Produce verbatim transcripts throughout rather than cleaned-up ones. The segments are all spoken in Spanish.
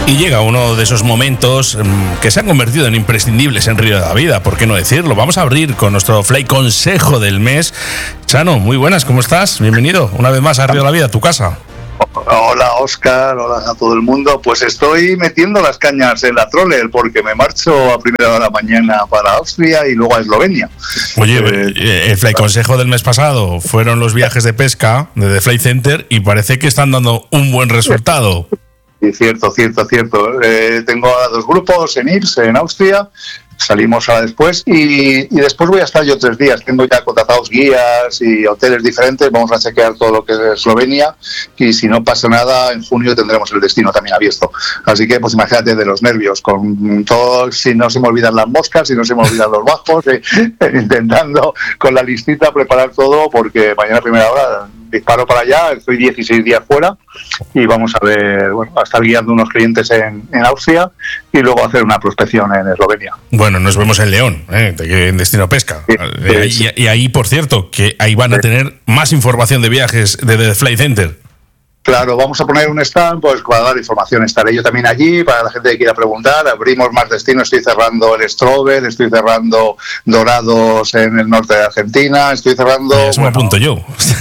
Y llega uno de esos momentos mmm, que se han convertido en imprescindibles en Río de la Vida, ¿por qué no decirlo? Vamos a abrir con nuestro Fly Consejo del mes. Chano, muy buenas, ¿cómo estás? Bienvenido una vez más a Río de la Vida, tu casa. Hola Óscar, hola a todo el mundo. Pues estoy metiendo las cañas en la troller porque me marcho a primera hora de la mañana para Austria y luego a Eslovenia. Oye, eh, el Fly Consejo del mes pasado fueron los viajes de pesca de The Fly Center y parece que están dando un buen resultado. Sí, cierto, cierto, cierto. Eh, tengo a dos grupos en I R S, en Austria. Salimos ahora después y, y después voy a estar yo tres días. Tengo ya contratados guías y hoteles diferentes. Vamos a chequear todo lo que es Eslovenia y si no pasa nada, en junio tendremos el destino también abierto. Así que pues imagínate de los nervios, con todo, si no se me olvidan las moscas, si no se me olvidan los bajos, eh, intentando con la listita preparar todo porque mañana a primera hora disparo para allá, estoy dieciséis días fuera y vamos a ver, bueno, a estar guiando unos clientes en, en Austria y luego hacer una prospección en Eslovenia. Bueno, nos vemos en León, ¿eh? En Destino Pesca. Sí, eh, sí. Y, y ahí, por cierto, que ahí van a tener más información de viajes de The Fly Center. Claro, vamos a poner un stand pues para dar información. Estaré yo también allí para la gente que quiera preguntar. Abrimos más destinos. Estoy cerrando el Strober, estoy cerrando Dorados en el norte de Argentina. Estoy cerrando. Eso bueno, me apunto yo.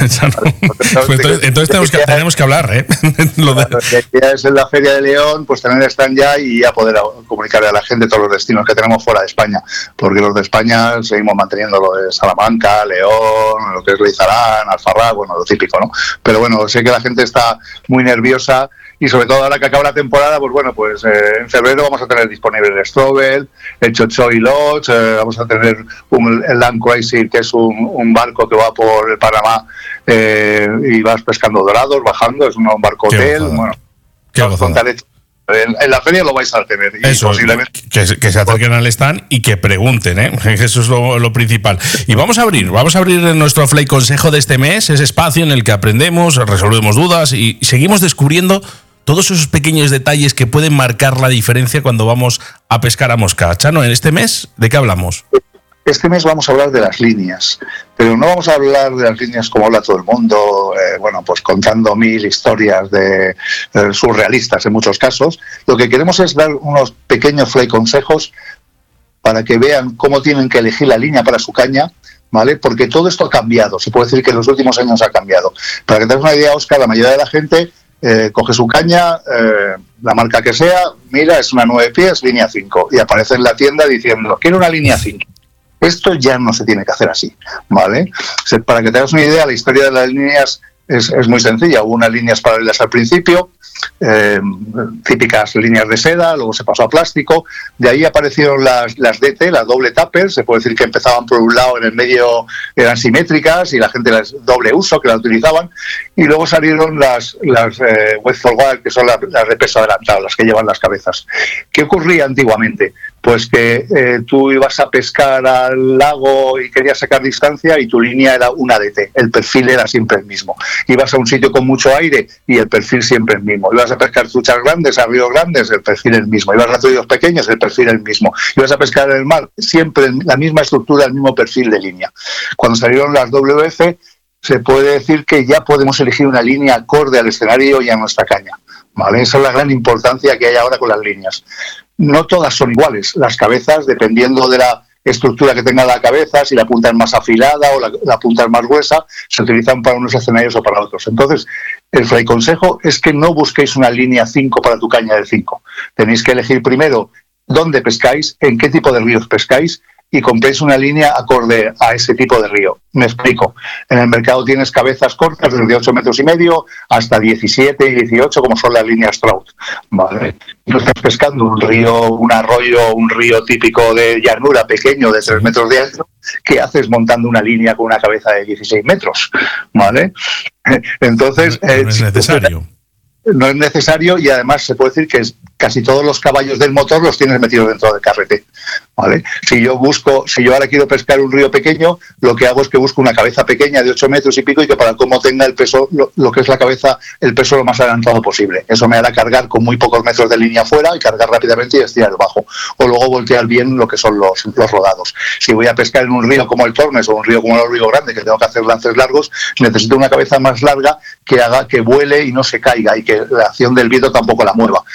pues entonces entonces tenemos, que, tenemos que hablar, ¿eh? Lo de... Claro, ya es en la Feria de León, pues tener stand ya y ya poder comunicarle a la gente todos los destinos que tenemos fuera de España. Porque los de España seguimos manteniendo lo de Salamanca, León, lo que es Leizarán, Alfarrás, bueno, lo típico, ¿no? Pero bueno, sé que la gente está muy nerviosa y sobre todo ahora que acaba la temporada, pues bueno, pues eh, en febrero vamos a tener disponible el Strobel, el Chochoy Lodge, eh, vamos a tener un, el Land Cruiser, que es un, un barco que va por el Panamá eh, y vas pescando dorados, bajando, es un, un barco hotel, bueno, qué gozada. En, en la feria lo vais a tener. Y eso, posiblemente... que, que se acerquen al stand y que pregunten, ¿eh? Eso es lo, lo principal. Y vamos a abrir, vamos a abrir nuestro Fly Consejo de este mes, ese espacio en el que aprendemos, resolvemos dudas y seguimos descubriendo todos esos pequeños detalles que pueden marcar la diferencia cuando vamos a pescar a mosca. Chano, en este mes, ¿de qué hablamos? Este mes vamos a hablar de las líneas, pero no vamos a hablar de las líneas como habla todo el mundo, eh, bueno, pues contando mil historias de eh, surrealistas en muchos casos. Lo que queremos es dar unos pequeños fly consejos para que vean cómo tienen que elegir la línea para su caña, ¿vale? Porque todo esto ha cambiado, se puede decir que en los últimos años ha cambiado. Para que te hagas una idea, Óscar, la mayoría de la gente eh, coge su caña, eh, la marca que sea, mira, es una nueve pies, línea cinco, y aparece en la tienda diciendo, quiero una línea cinco. Esto ya no se tiene que hacer así, ¿vale? O sea, para que te hagas una idea, la historia de las líneas es, es muy sencilla. Hubo unas líneas paralelas al principio, eh, típicas líneas de seda, luego se pasó a plástico, de ahí aparecieron las, las D T, las doble tapper, se puede decir que empezaban por un lado, en el medio eran simétricas y la gente las doble uso, que las utilizaban, y luego salieron las, las eh, Wet Forward, que son las, las de peso adelantado, las que llevan las cabezas. ¿Qué ocurría antiguamente? Pues que eh, tú ibas a pescar al lago y querías sacar distancia y tu línea era una D T, el perfil era siempre el mismo. Ibas a un sitio con mucho aire y el perfil siempre el mismo. Ibas a pescar truchas grandes, a ríos grandes, el perfil el mismo. Ibas a ríos pequeños, el perfil el mismo. Ibas a pescar en el mar, siempre la misma estructura, el mismo perfil de línea. Cuando salieron las W F, se puede decir que ya podemos elegir una línea acorde al escenario y a nuestra caña, ¿vale? Esa es la gran importancia que hay ahora con las líneas. No todas son iguales. Las cabezas, dependiendo de la estructura que tenga la cabeza, si la punta es más afilada o la, la punta es más gruesa, se utilizan para unos escenarios o para otros. Entonces, el fly consejo es que no busquéis una línea cinco para tu caña de cinco. Tenéis que elegir primero dónde pescáis, en qué tipo de ríos pescáis y compréis una línea acorde a ese tipo de río. Me explico. En el mercado tienes cabezas cortas desde ocho metros y medio hasta diecisiete y dieciocho, como son las líneas trout. Vale. No estás pescando un río, un arroyo, un río típico de llanura pequeño de tres metros de ancho. ¿Qué haces montando una línea con una cabeza de dieciséis metros? ¿Vale? Entonces... No, no es necesario. No es necesario y además se puede decir que es, casi todos los caballos del motor los tienes metidos dentro del carrete, ¿vale? Si yo busco, si yo ahora quiero pescar un río pequeño, lo que hago es que busco una cabeza pequeña de ocho metros y pico y que para cómo tenga el peso, lo, lo que es la cabeza, el peso lo más adelantado posible. Eso me hará cargar con muy pocos metros de línea afuera y cargar rápidamente y estirar el bajo. O luego voltear bien lo que son los, los rodados. Si voy a pescar en un río como el Tormes o un río como el Río Grande, que tengo que hacer lances largos, necesito una cabeza más larga que haga que vuele y no se caiga y que la acción del viento tampoco la mueva. Al final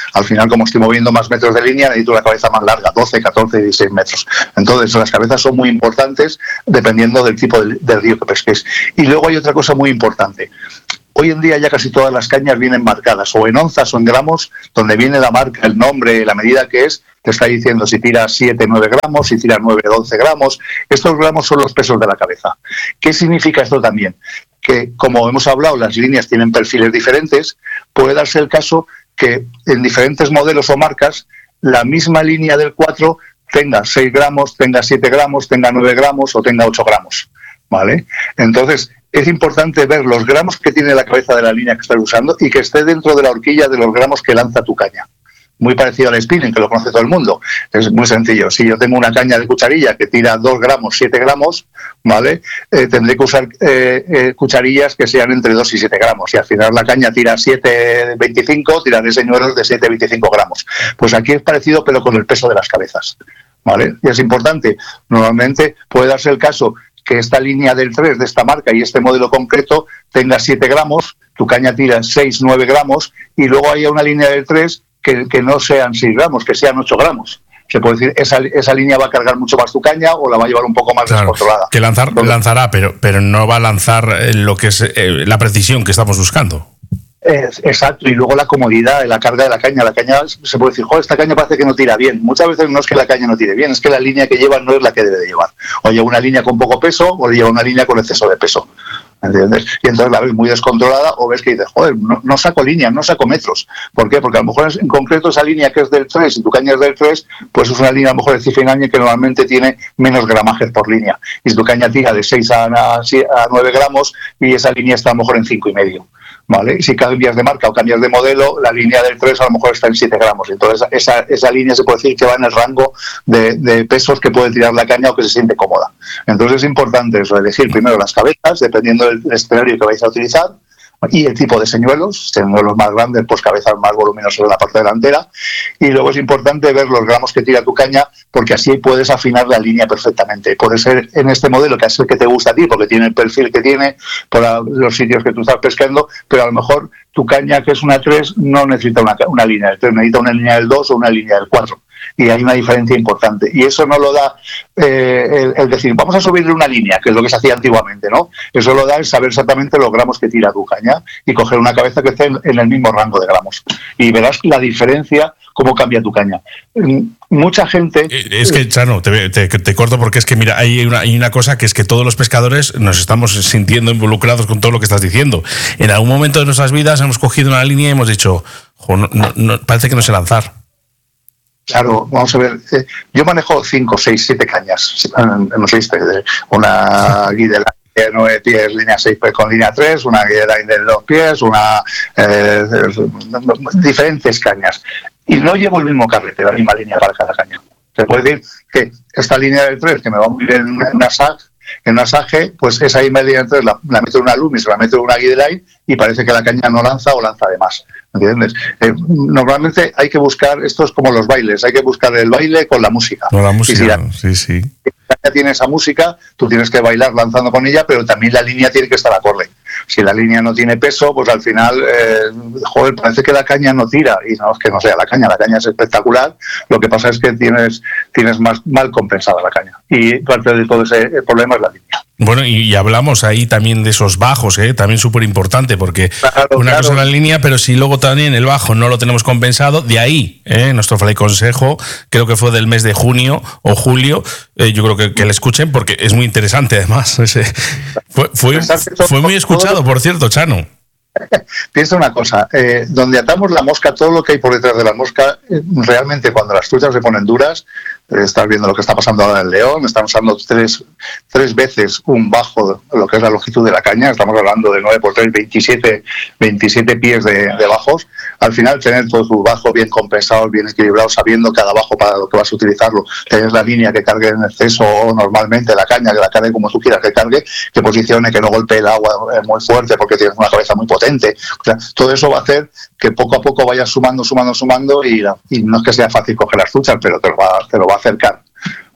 como estoy moviendo más metros de línea, necesito una cabeza más larga, doce, catorce, dieciséis metros. Entonces, las cabezas son muy importantes dependiendo del tipo del, del río que pesquéis. Y luego hay otra cosa muy importante. Hoy en día ya casi todas las cañas vienen marcadas, o en onzas o en gramos, donde viene la marca, el nombre, la medida que es, te está diciendo si tiras siete, nueve gramos, si tiras nueve, doce gramos. Estos gramos son los pesos de la cabeza. ¿Qué significa esto también? Que, como hemos hablado, las líneas tienen perfiles diferentes. Puede darse el caso que en diferentes modelos o marcas, la misma línea del cuatro tenga seis gramos, tenga siete gramos, tenga nueve gramos o tenga ocho gramos, ¿vale? Entonces, es importante ver los gramos que tiene la cabeza de la línea que estás usando y que esté dentro de la horquilla de los gramos que lanza tu caña. Muy parecido al spinning, que lo conoce todo el mundo. Es muy sencillo. Si yo tengo una caña de cucharilla que tira dos gramos, siete gramos, ¿vale? Eh, tendré que usar eh, eh, cucharillas que sean entre dos y siete gramos. Y al final la caña tira siete veinticinco, tiraré señuelos de siete veinticinco gramos. Pues aquí es parecido, pero con el peso de las cabezas, ¿vale? Y es importante. Normalmente puede darse el caso que esta línea del tres de esta marca y este modelo concreto tenga siete gramos, tu caña tira seis, nueve gramos, y luego haya una línea del tres que, que no sean seis gramos, que sean ocho gramos. Se puede decir, esa, esa línea va a cargar mucho más tu caña o la va a llevar un poco más claro, descontrolada. Que lanzar, Entonces, lanzará, pero, pero no va a lanzar lo que es eh, la precisión que estamos buscando. Exacto, y luego la comodidad, la carga de la caña. La caña se puede decir, joder, esta caña parece que no tira bien. Muchas veces no es que la caña no tire bien, es que la línea que lleva no es la que debe de llevar. O lleva una línea con poco peso o lleva una línea con exceso de peso. ¿Entiendes? Y entonces la ves muy descontrolada o ves que dices, joder, no, no saco líneas, no saco metros. ¿Por qué? Porque a lo mejor en concreto esa línea que es del tres y tu caña es del tres, pues es una línea a lo mejor de cifinaña que normalmente tiene menos gramajes por línea. Y si tu caña tira de seis a nueve gramos y esa línea está a lo mejor en cinco y medio. ¿Vale? Y si cambias de marca o cambias de modelo, la línea del tres a lo mejor está en siete gramos. Entonces esa, esa línea se puede decir que va en el rango de, de pesos que puede tirar la caña o que se siente cómoda. Entonces es importante eso, elegir primero las cabezas, dependiendo del escenario que vais a utilizar, y el tipo de señuelos, señuelos más grandes, pues cabezas más voluminosas en la parte delantera. Y luego es importante ver los gramos que tira tu caña, porque así puedes afinar la línea perfectamente. Puede ser en este modelo, que es el que te gusta a ti, porque tiene el perfil que tiene por los sitios que tú estás pescando, pero a lo mejor tu caña, que es una tres, no necesita una, una línea del tres, necesita una línea del dos o una línea del cuatro. Y hay una diferencia importante. Y eso no lo da eh, el, el decir, vamos a subirle una línea, que es lo que se hacía antiguamente, ¿no? Eso lo da el saber exactamente los gramos que tira tu caña y coger una cabeza que esté en, en el mismo rango de gramos. Y verás la diferencia, cómo cambia tu caña. Mucha gente... Es que, Chano, te, te, te corto porque es que, mira, hay una, hay una cosa que es que todos los pescadores nos estamos sintiendo involucrados con todo lo que estás diciendo. En algún momento de nuestras vidas hemos cogido una línea y hemos dicho, no, no, no, parece que no sé lanzar. Claro, vamos a ver, eh, yo manejo cinco, seis, siete cañas, no sé, una Guideline de nueve pies, línea seis con línea tres, una Guideline de dos pies, una eh, diferentes cañas. Y no llevo el mismo carrete, la misma línea para cada caña. Se puede decir que esta línea del tres, que me va muy bien en una S A G, en una S A G, pues esa misma línea del tres la, la meto en una Lumi, se la meto en una Guideline y parece que la caña no lanza o lanza de más. ¿Entiendes? Eh, normalmente hay que buscar, esto es como los bailes, hay que buscar el baile con la música. Con la música, y si la, sí, sí. La caña tiene esa música, tú tienes que bailar lanzando con ella, pero también la línea tiene que estar acorde. Si la línea no tiene peso, pues al final, eh, joder, parece que la caña no tira. Y no es que no sea la caña, la caña es espectacular. Lo que pasa es que tienes, tienes más mal compensada la caña. Y parte de todo ese problema es la línea. Bueno, y, y hablamos ahí también de esos bajos, ¿eh? También súper importante, porque claro, una claro. cosa es la línea, pero si luego también el bajo no lo tenemos compensado, de ahí, ¿eh? Nuestro fly consejo, creo que fue del mes de junio o julio, eh, yo creo que, que le escuchen, porque es muy interesante además. Ese, fue, fue, fue muy escuchado, por cierto, Chano. Piensa una cosa, eh, donde atamos la mosca, todo lo que hay por detrás de la mosca, eh, realmente cuando las truchas se ponen duras, eh, estás viendo lo que está pasando ahora en el León, están usando tres, tres veces un bajo, lo que es la longitud de la caña, estamos hablando de nueve por tres, veintisiete, veintisiete pies de, de bajos. Al final tener todos tus bajos bien compensados, bien equilibrados, sabiendo cada bajo para lo que vas a utilizarlo, tener la línea que cargue en exceso o normalmente la caña, que la cargue como tú quieras que cargue, que posicione, que no golpee el agua muy fuerte porque tienes una cabeza muy potente. O sea, todo eso va a hacer que poco a poco vayas sumando, sumando, sumando y, y no es que sea fácil coger las truchas, pero te lo va, te lo va a acercar.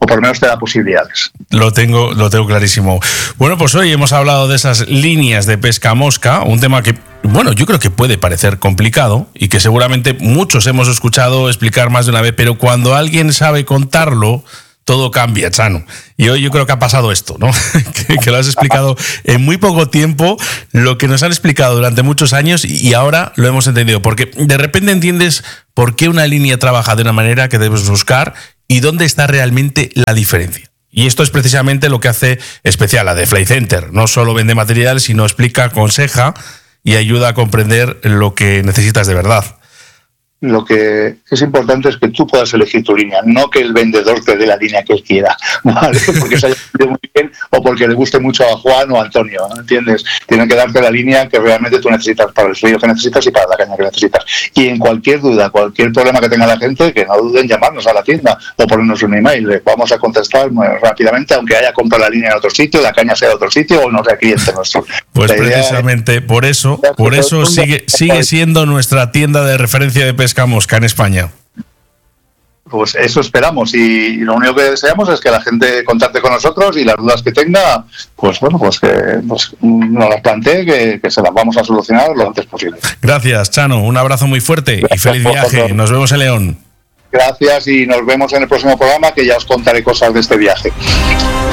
o por lo menos te da posibilidades. Lo tengo, lo tengo clarísimo. Bueno, pues hoy hemos hablado de esas líneas de pesca mosca, un tema que, bueno, yo creo que puede parecer complicado y que seguramente muchos hemos escuchado explicar más de una vez, pero cuando alguien sabe contarlo, todo cambia, Chano. Y hoy yo creo que ha pasado esto, ¿no? que, que lo has explicado en muy poco tiempo, lo que nos han explicado durante muchos años y ahora lo hemos entendido. Porque de repente entiendes por qué una línea trabaja de una manera que debes buscar y dónde está realmente la diferencia. Y esto es precisamente lo que hace especial a The Fly Center. No solo vende material, sino explica, aconseja y ayuda a comprender lo que necesitas de verdad. Lo que es importante es que tú puedas elegir tu línea, no que el vendedor te dé la línea que él quiera, ¿vale? Porque se haya vendido muy bien o porque le guste mucho a Juan o a Antonio, ¿entiendes? Tienen que darte la línea que realmente tú necesitas para el frío que necesitas y para la caña que necesitas. Y en cualquier duda, cualquier problema que tenga la gente, que no duden en llamarnos a la tienda o ponernos un email. Les vamos a contestar rápidamente, aunque haya comprado la línea en otro sitio, la caña sea de otro sitio o no sea cliente nuestro. Pues precisamente por eso, por eso sigue, sigue siendo nuestra tienda de referencia de pesca mosca en España. Pues eso esperamos y lo único que deseamos es que la gente contacte con nosotros y las dudas que tenga, pues bueno, pues que pues, nos las plantee, que, que se las vamos a solucionar lo antes posible. Gracias, Chano, un abrazo muy fuerte y feliz viaje. Nos vemos en León. Gracias y nos vemos en el próximo programa, que ya os contaré cosas de este viaje.